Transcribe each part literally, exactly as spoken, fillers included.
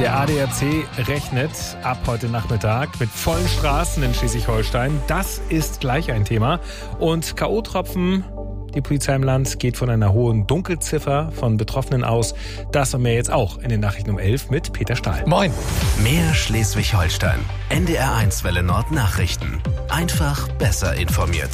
Der A D A C rechnet ab heute Nachmittag mit vollen Straßen in Schleswig-Holstein. Das ist gleich ein Thema. Und K O-Tropfen, die Polizei im Land geht von einer hohen Dunkelziffer von Betroffenen aus. Das und mehr jetzt auch in den Nachrichten um elf mit Peter Stahl. Moin. Mehr Schleswig-Holstein. N D R eins Welle Nord Nachrichten. Einfach besser informiert.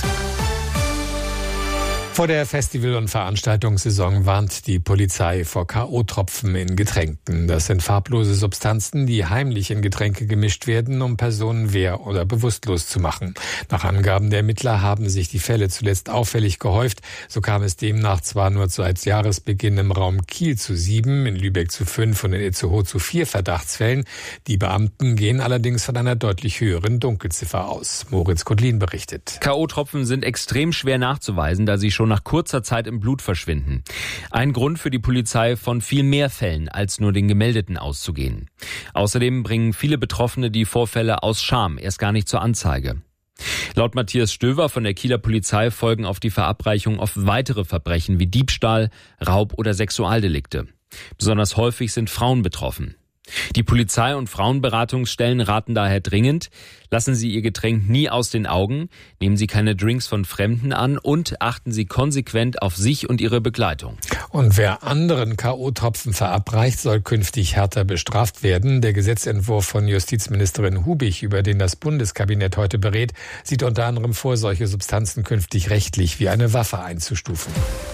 Vor der Festival- und Veranstaltungssaison warnt die Polizei vor K O-Tropfen in Getränken. Das sind farblose Substanzen, die heimlich in Getränke gemischt werden, um Personen wehr- oder bewusstlos zu machen. Nach Angaben der Ermittler haben sich die Fälle zuletzt auffällig gehäuft. So kam es demnach zwar nur seit Jahresbeginn im Raum Kiel zu sieben, in Lübeck zu fünf und in Itzehoe zu vier Verdachtsfällen. Die Beamten gehen allerdings von einer deutlich höheren Dunkelziffer aus. Moritz Kotlin berichtet. K O-Tropfen sind extrem schwer nachzuweisen, da sie schon nach kurzer Zeit im Blut verschwinden. Ein Grund für die Polizei, von viel mehr Fällen als nur den gemeldeten auszugehen. Außerdem bringen viele Betroffene die Vorfälle aus Scham erst gar nicht zur Anzeige. Laut Matthias Stöver von der Kieler Polizei folgen auf die Verabreichung oft weitere Verbrechen wie Diebstahl, Raub oder Sexualdelikte. Besonders häufig sind Frauen betroffen. Die Polizei- und Frauenberatungsstellen raten daher dringend, lassen Sie Ihr Getränk nie aus den Augen, nehmen Sie keine Drinks von Fremden an und achten Sie konsequent auf sich und Ihre Begleitung. Und wer anderen K O-Tropfen verabreicht, soll künftig härter bestraft werden. Der Gesetzentwurf von Justizministerin Hubig, über den das Bundeskabinett heute berät, sieht unter anderem vor, solche Substanzen künftig rechtlich wie eine Waffe einzustufen.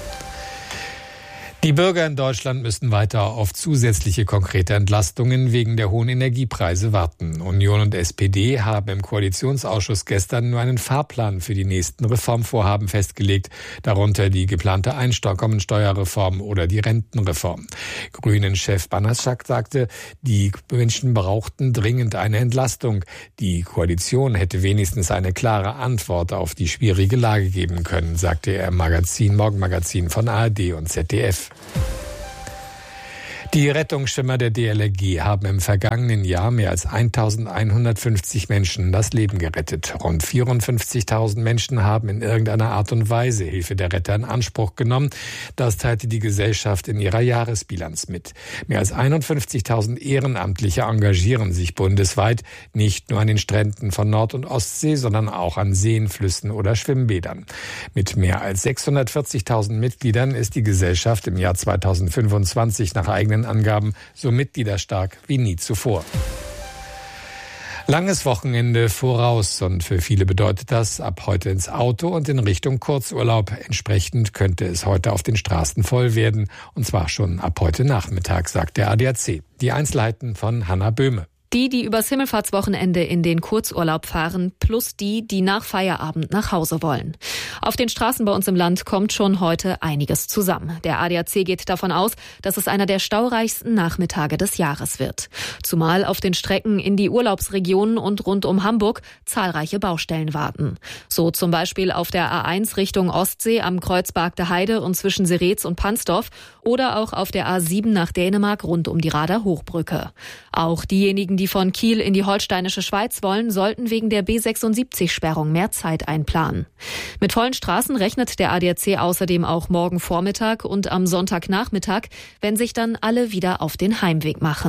Die Bürger in Deutschland müssen weiter auf zusätzliche konkrete Entlastungen wegen der hohen Energiepreise warten. Union und S P D haben im Koalitionsausschuss gestern nur einen Fahrplan für die nächsten Reformvorhaben festgelegt, darunter die geplante Einkommensteuerreform oder die Rentenreform. Grünen-Chef Banaschak sagte, die Menschen brauchten dringend eine Entlastung. Die Koalition hätte wenigstens eine klare Antwort auf die schwierige Lage geben können, sagte er im Magazin, Morgenmagazin von A R D und Z D F. Die Rettungsschwimmer der D L R G haben im vergangenen Jahr mehr als eintausendeinhundertfünfzig Menschen das Leben gerettet. Rund vierundfünfzigtausend Menschen haben in irgendeiner Art und Weise Hilfe der Retter in Anspruch genommen. Das teilte die Gesellschaft in ihrer Jahresbilanz mit. Mehr als einundfünfzigtausend Ehrenamtliche engagieren sich bundesweit, nicht nur an den Stränden von Nord- und Ostsee, sondern auch an Seen, Flüssen oder Schwimmbädern. Mit mehr als sechshundertvierzigtausend Mitgliedern ist die Gesellschaft im Jahr zweitausendfünfundzwanzig nach eigenen Angaben so mitgliederstark wie nie zuvor. Langes Wochenende voraus und für viele bedeutet das ab heute ins Auto und in Richtung Kurzurlaub. Entsprechend könnte es heute auf den Straßen voll werden und zwar schon ab heute Nachmittag, sagt der A D A C. Die Einzelheiten von Hanna Böhme. Die, die übers Himmelfahrtswochenende in den Kurzurlaub fahren, plus die, die nach Feierabend nach Hause wollen. Auf den Straßen bei uns im Land kommt schon heute einiges zusammen. Der A D A C geht davon aus, dass es einer der staureichsten Nachmittage des Jahres wird. Zumal auf den Strecken in die Urlaubsregionen und rund um Hamburg zahlreiche Baustellen warten. So zum Beispiel auf der A eins Richtung Ostsee am Kreuz Bargte Heide und zwischen Seretz und Pansdorf oder auch auf der A sieben nach Dänemark rund um die Rader Hochbrücke. Auch diejenigen, die von Kiel in die holsteinische Schweiz wollen, sollten wegen der B sechsundsiebzig-Sperrung mehr Zeit einplanen. Mit vollen Straßen rechnet der A D A C außerdem auch morgen Vormittag und am Sonntagnachmittag, wenn sich dann alle wieder auf den Heimweg machen.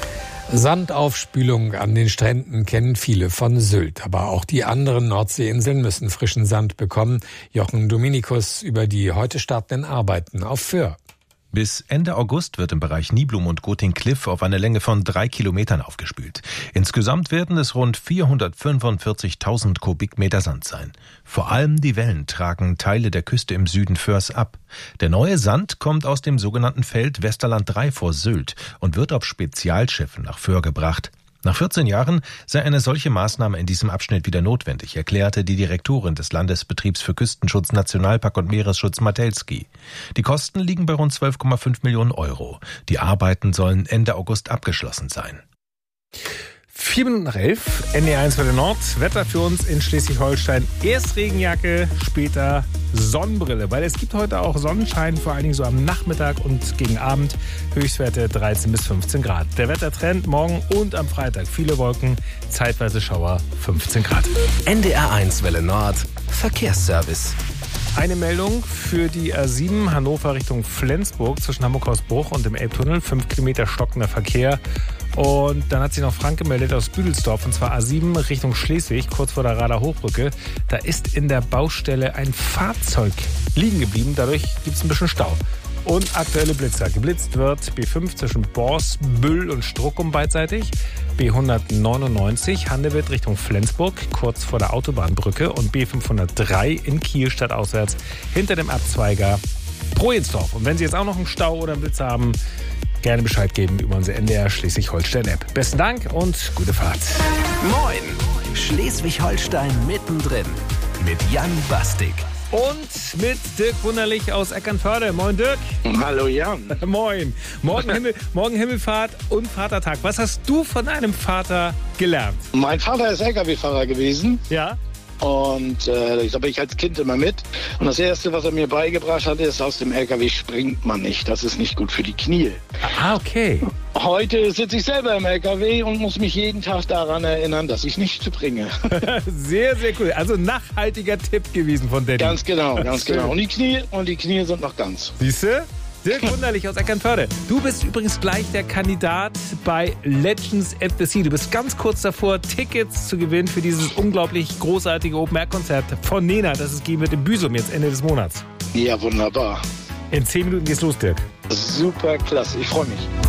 Sandaufspülung an den Stränden kennen viele von Sylt. Aber auch die anderen Nordseeinseln müssen frischen Sand bekommen. Jochen Dominikus über die heute startenden Arbeiten auf Föhr. Bis Ende August wird im Bereich Niblum und Goting Cliff auf eine Länge von drei Kilometern aufgespült. Insgesamt werden es rund vierhundertfünfundvierzigtausend Kubikmeter Sand sein. Vor allem die Wellen tragen Teile der Küste im Süden Föhrs ab. Der neue Sand kommt aus dem sogenannten Feld Westerland drei vor Sylt und wird auf Spezialschiffen nach Föhr gebracht. Nach vierzehn Jahren sei eine solche Maßnahme in diesem Abschnitt wieder notwendig, erklärte die Direktorin des Landesbetriebs für Küstenschutz, Nationalpark und Meeresschutz Matelski. Die Kosten liegen bei rund zwölf Komma fünf Millionen Euro. Die Arbeiten sollen Ende August abgeschlossen sein. Vier Minuten nach elf, N D R eins Welle Nord. Wetter für uns in Schleswig-Holstein. Erst Regenjacke, später Sonnenbrille. Weil es gibt heute auch Sonnenschein, vor allen Dingen so am Nachmittag und gegen Abend. Höchstwerte dreizehn bis fünfzehn Grad. Der Wettertrend morgen und am Freitag. Viele Wolken, zeitweise Schauer, fünfzehn Grad. N D R eins Welle Nord, Verkehrsservice. Eine Meldung für die A sieben Hannover Richtung Flensburg zwischen Hamburg-Hausbruch und dem Elbtunnel. Fünf Kilometer stockender Verkehr. Und dann hat sich noch Frank gemeldet aus Büdelsdorf, und zwar A sieben Richtung Schleswig, kurz vor der Rader Hochbrücke. Da ist in der Baustelle ein Fahrzeug liegen geblieben. Dadurch gibt es ein bisschen Stau. Und aktuelle Blitzer. Geblitzt wird B fünf zwischen Borsbüll und Struckum beidseitig, B hundertneunundneunzig Handewitt Richtung Flensburg, kurz vor der Autobahnbrücke, und B fünfhundertdrei in Kiel stadtauswärts hinter dem Abzweiger Projensdorf. Und wenn Sie jetzt auch noch einen Stau oder einen Blitzer haben, gerne Bescheid geben über unsere N D R Schleswig-Holstein-App. Besten Dank und gute Fahrt. Moin! Schleswig-Holstein mittendrin mit Jan Bastik. Und mit Dirk Wunderlich aus Eckernförde. Moin Dirk. Hallo Jan. Moin. Morgen, Himmel, morgen Himmelfahrt und Vatertag. Was hast du von deinem Vater gelernt? Mein Vater ist L K W-Fahrer gewesen. Ja. Und äh, da bin ich als Kind immer mit. Und das Erste, was er mir beigebracht hat, ist, aus dem L K W springt man nicht. Das ist nicht gut für die Knie. Ah, okay. Heute sitze ich selber im L K W und muss mich jeden Tag daran erinnern, dass ich nicht springe. Sehr, sehr cool. Also nachhaltiger Tipp gewesen von Daddy. Ganz genau, ganz genau. Und die Knie, und die Knie sind noch ganz. Siehst du? Dirk Wunderlich aus Eckernförde. Du bist übrigens gleich der Kandidat bei Legends at the Sea. Du bist ganz kurz davor, Tickets zu gewinnen für dieses unglaublich großartige Open-Air-Konzert von Nena, das es geben wird in Büsum jetzt Ende des Monats. Ja, wunderbar. In zehn Minuten geht's los, Dirk. Super klasse, ich freue mich.